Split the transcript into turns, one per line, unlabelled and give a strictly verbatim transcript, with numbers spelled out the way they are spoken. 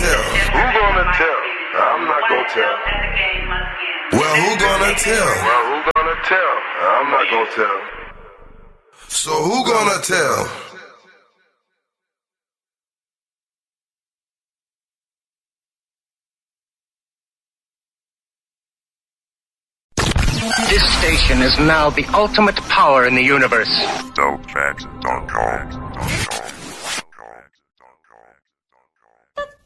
tell?
Who gonna tell? I'm not gonna tell.
Well, who gonna tell?
Well, who gonna tell? I'm not gonna tell.
So who gonna tell?
This station is now the ultimate power in the universe.
Dope Facts dot com